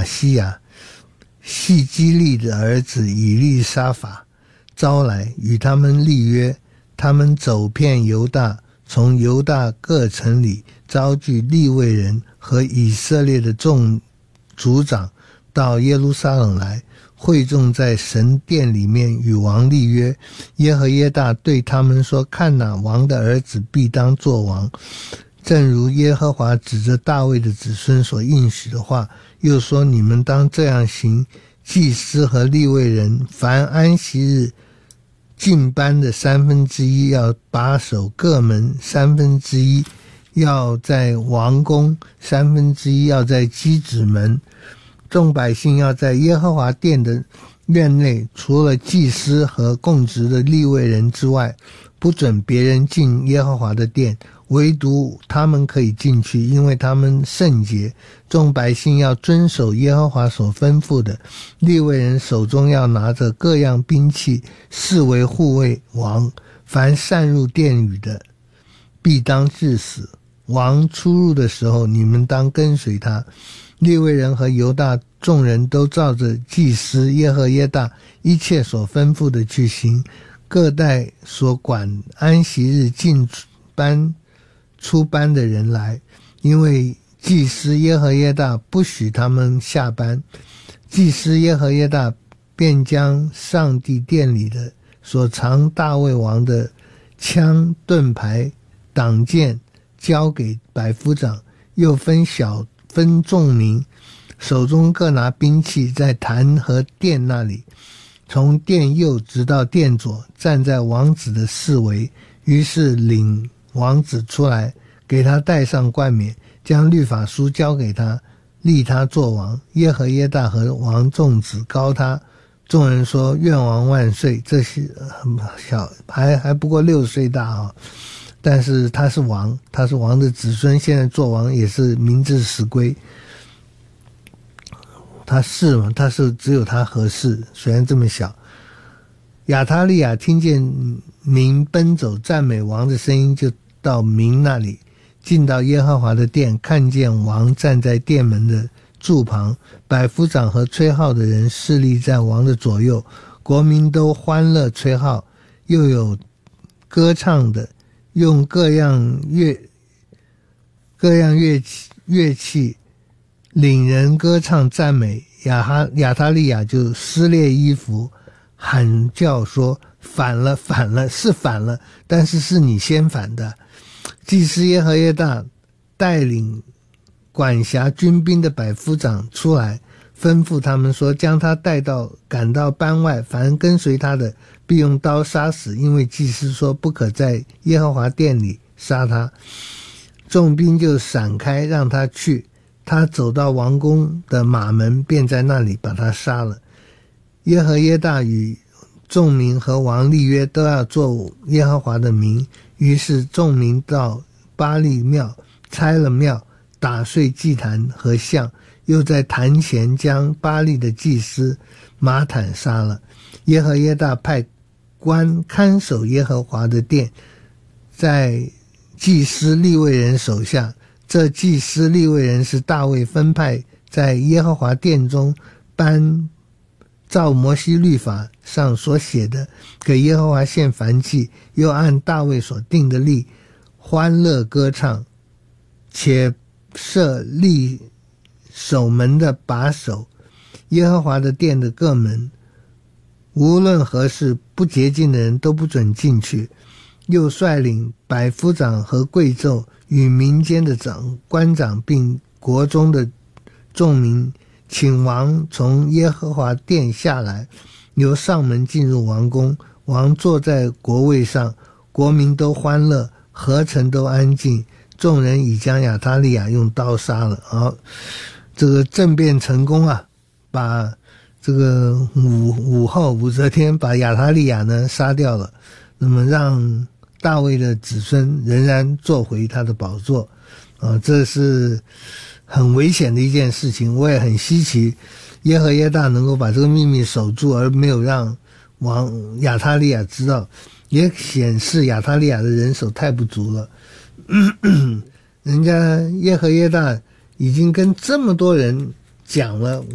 西亚细基利的儿子以利沙法招来，与他们立约。他们走遍犹大，从犹大各城里招聚利未人和以色列的众族长到耶路撒冷来，会众在神殿里面与王立约。耶和耶大对他们说：看哪，王的儿子必当作王，正如耶和华指着大卫的子孙所应许的话。又说：你们当这样行，祭司和利未人凡安息日进班的1/3要把守各门1/3，要在王宫1/3，要在基指门。众百姓要在耶和华殿的院内，除了祭司和供职的利未人之外，不准别人进耶和华的殿，唯独他们可以进去，因为他们圣洁。众百姓要遵守耶和华所吩咐的，利未人手中要拿着各样兵器，视为护卫王。凡擅入殿宇的，必当治死。王出入的时候，你们当跟随他。利未人和犹大众人都照着祭司耶和耶大一切所吩咐的去行，各带所管安息日进班出班的人来，因为祭司耶和耶大不许他们下班。祭司耶和耶大便将上帝殿里的所藏大卫王的枪、盾牌、挡剑交给百夫长，又分众民，手中各拿兵器，在坛和殿那里，从殿右直到殿左，站在王子的四围。于是领王子出来，给他戴上冠冕，将律法书交给他，立他作王。耶和耶大和王众子高他。众人说：愿王万岁！这是很小，还不过6岁大啊。但是他是王，他是王的子孙，现在做王也是明智实归。他是嘛？他是只有他合适，虽然这么小。亚他利亚听见民奔走赞美王的声音，就到民那里，进到耶和华的殿，看见王站在殿门的柱旁，百夫长和吹号的人侍立在王的左右，国民都欢乐吹号，又有歌唱的，用各样乐器领人歌唱赞美。亚他利亚就撕裂衣服，喊叫说：反了，反了，是反了，但是是你先反的。祭司耶和耶大带领管辖军兵的百夫长出来，吩咐他们说：将他赶到班外，凡跟随他的必用刀杀死，因为祭司说不可在耶和华殿里杀他。众兵就闪开，让他去。他走到王宫的马门，便在那里把他杀了。耶和耶大与众民和王立约，都要做耶和华的名。于是众民到巴力庙，拆了庙，打碎祭坛和像，又在坛前将巴力的祭司马坦杀了。耶和耶大派官看守耶和华的殿，在祭司利未人手下。这祭司利未人是大卫分派在耶和华殿中照摩西律法上所写的，给耶和华献燔祭，又按大卫所定的例欢乐歌唱，且设立守门的把守。耶和华的殿的各门，无论何事不洁净的人都不准进去。又率领百夫长和贵胄与民间的官长，并国中的众民，请王从耶和华殿下来，由上门进入王宫。王坐在国位上，国民都欢乐，何城都安静。众人已将亚他利亚用刀杀了。好，这个政变成功啊，把这个武则天把亚他利亚呢杀掉了，那么让大卫的子孙仍然坐回他的宝座。这是很危险的一件事情。我也很稀奇耶和耶大能够把这个秘密守住，而没有让亚他利亚知道，也显示亚他利亚的人手太不足了。人家耶和耶大已经跟这么多人讲了